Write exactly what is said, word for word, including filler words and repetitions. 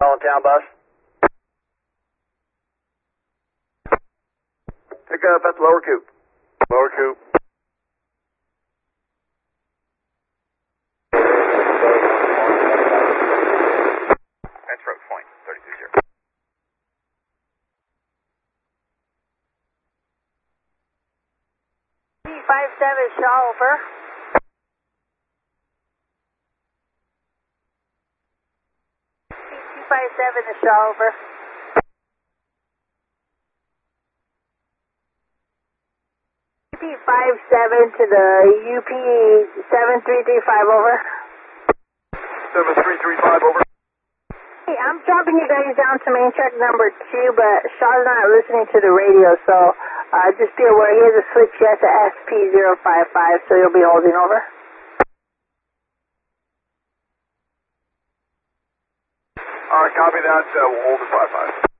Calling town bus. Pick up at the lower coop. Lower coop. That's Road Point, thirty-two zero. P five seven, Shaw, over. P five seven to Shaw, over. P five seven to the U P seven three three five, over. seven three three five, over. Hey, I'm dropping you guys down to main track number two, but Shaw's not listening to the radio, so uh, just be aware he has a switch yet to S P zero five five, so you'll be holding over. All right, copy that. Uh, we'll hold the five five.